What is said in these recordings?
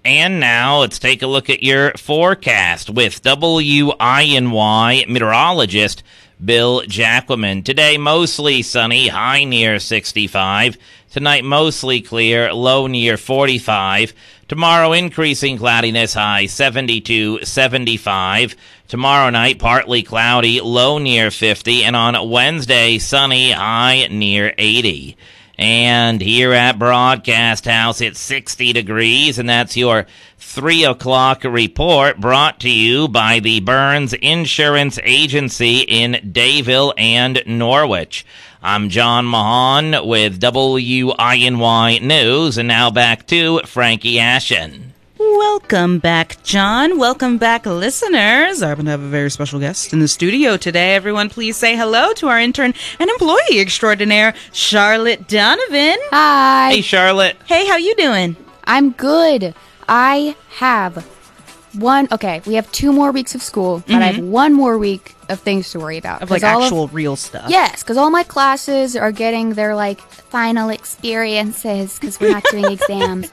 And now let's take a look at your forecast with WINY meteorologist Bill Jacquemin. Today, mostly sunny, high near 65. Tonight, mostly clear, low near 45. Tomorrow, increasing cloudiness, high 72, 75. Tomorrow night, partly cloudy, low near 50. And on Wednesday, sunny, high near 80. And here at Broadcast House, it's 60 degrees, and that's your 3 o'clock report brought to you by the Burns Insurance Agency in Dayville and Norwich. I'm John Mahan with WINY News, and now back to Frankie Ashen. Welcome back, John. Welcome back, listeners. I happen to have a very special guest in the studio today. Everyone, please say hello to our intern and employee extraordinaire, Charlotte Donovan. Hi. Hey, Charlotte. Hey, how you doing? I'm good. I have we have 2 more weeks of school, but I have 1 more week of things to worry about. Of like actual real stuff. Yes, because all my classes are getting their like final experiences because we're not doing exams.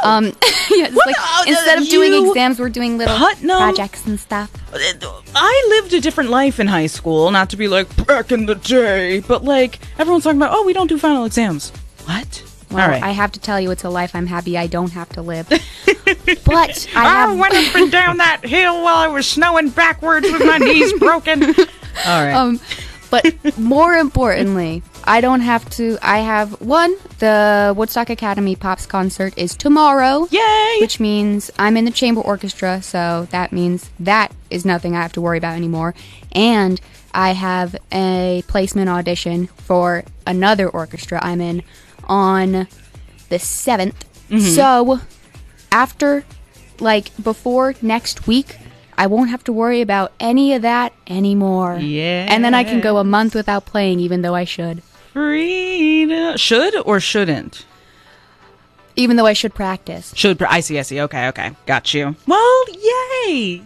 Instead of doing exams, we're doing little projects and stuff. I lived a different life in high school, not to be like back in the day, but like everyone's talking about, we don't do final exams. What? Well, I have to tell you, it's a life I'm happy I don't have to live. But I went up and down that hill while I was snowing backwards with my knees broken. All right. But more importantly, I don't have to. I have the Woodstock Academy Pops concert is tomorrow. Yay! Which means I'm in the chamber orchestra, so that means that is nothing I have to worry about anymore. And I have a placement audition for another orchestra I'm in on the 7th. So after, before next week, I won't have to worry about any of that anymore. Yeah. And then I can go a month without playing, even though I should. Freedom. Should or shouldn't? Even though I should practice. I see. Okay. Got you. Well, yay!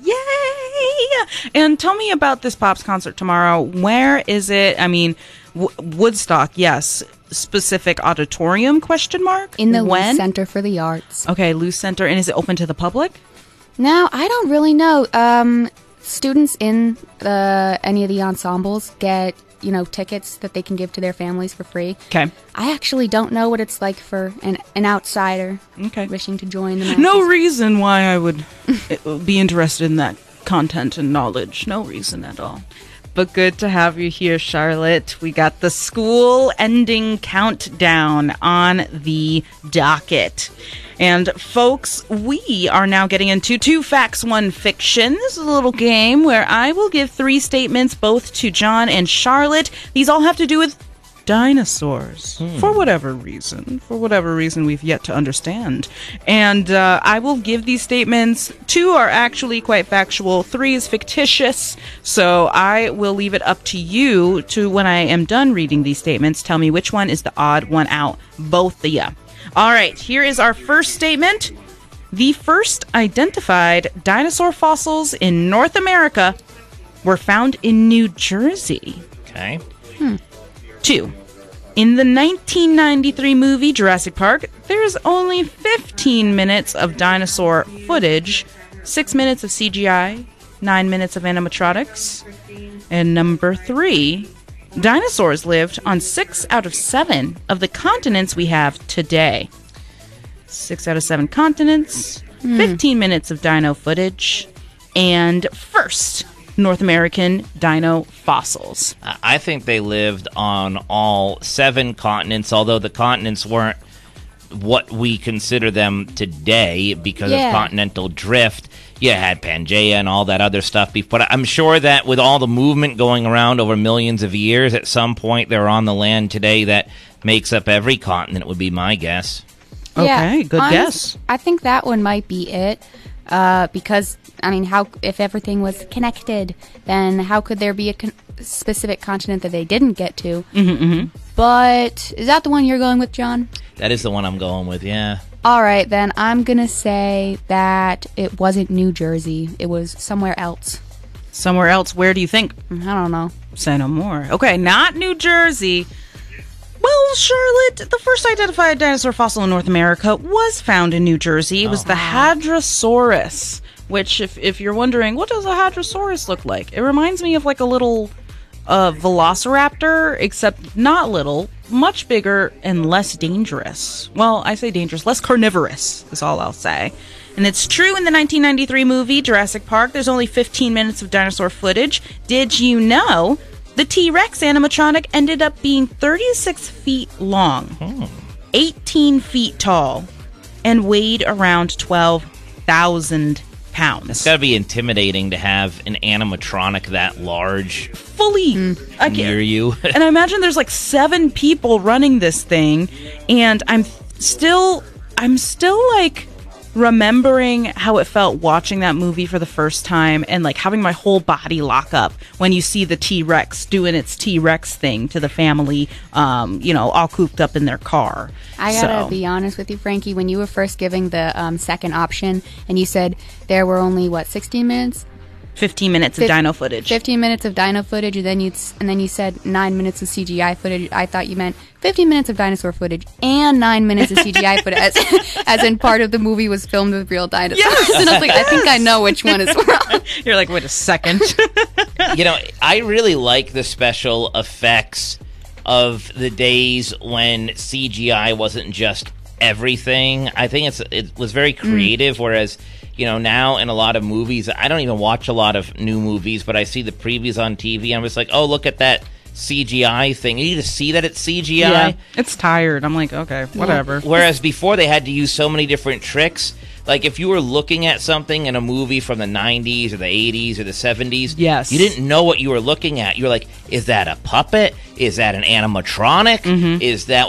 And tell me about this Pops concert tomorrow. Where is it? I mean, Woodstock, yes. Specific auditorium, question mark? In the Luce Center for the Arts. Okay, Luce Center. And is it open to the public? No, I don't really know. Students in any of the ensembles get, tickets that they can give to their families for free. Okay. I actually don't know what it's like for an outsider wishing to join the masses. No reason why I would be interested in that content and knowledge. No reason at all. But good to have you here, Charlotte. We got the school ending countdown on the docket. And folks, we are now getting into 2 facts, 1 fiction. This is a little game where I will give 3 statements both to John and Charlotte. These all have to do with dinosaurs for whatever reason we've yet to understand. And I will give these statements. 2 are actually quite factual. 3 is fictitious. So I will leave it up to you to, when I am done reading these statements, tell me which one is the odd one out. Both of you. All right, here is our first statement. The first identified dinosaur fossils in North America were found in New Jersey. Okay. 2. In the 1993 movie Jurassic Park, there's only 15 minutes of dinosaur footage, 6 minutes of CGI, 9 minutes of animatronics. And number 3, dinosaurs lived on 6 out of 7 of the continents we have today. 6 out of 7 continents, 15 minutes of dino footage, and first North American dino fossils. I think they lived on all 7 continents, although the continents weren't what we consider them today because of continental drift. You had Pangaea and all that other stuff. But I'm sure that with all the movement going around over millions of years, at some point they're on the land today that makes up every continent, would be my guess. Okay, good guess. I think that one might be it. Because, I mean, if everything was connected, then how could there be a specific continent that they didn't get to? But is that the one you're going with, John? That is the one I'm going with, yeah. All right, then I'm going to say that it wasn't New Jersey. It was somewhere else. Somewhere else? Where do you think? I don't know. Say no more. Okay, not New Jersey. Well, Charlotte, the first identified dinosaur fossil in North America was found in New Jersey. It was the Hadrosaurus, which, if you're wondering, what does a Hadrosaurus look like? It reminds me of like a little velociraptor, except not little, much bigger and less dangerous. Well, I say dangerous, less carnivorous is all I'll say. And it's true in the 1993 movie Jurassic Park, there's only 15 minutes of dinosaur footage. Did you know the T-Rex animatronic ended up being 36 feet long, 18 feet tall, and weighed around 12,000 pounds. It's got to be intimidating to have an animatronic that large fully near you. And I imagine there's like 7 people running this thing, and I'm still like remembering how it felt watching that movie for the first time and like having my whole body lock up when you see the T-Rex doing its T-Rex thing to the family, all cooped up in their car. I gotta be honest with you, Frankie, when you were first giving the second option and you said there were only, 16 minutes? 15 minutes of dino footage. 15 minutes of dino footage, and then you said 9 minutes of CGI footage. I thought you meant 15 minutes of dinosaur footage and 9 minutes of CGI footage, as in part of the movie was filmed with real dinosaurs. Yes. And I was like, I think I know which one is wrong. You're like, wait a second. I really like the special effects of the days when CGI wasn't just everything. I think it was very creative, whereas now in a lot of movies, I don't even watch a lot of new movies, but I see the previews on TV. I'm just like, oh, look at that CGI thing. You need to see that it's CGI. Yeah, it's tired. I'm like, okay, whatever. Whereas before they had to use so many different tricks. Like if you were looking at something in a movie from the 90s or the 80s or the 70s, yes, you didn't know what you were looking at. You were like, is that a puppet? Is that an animatronic? Is that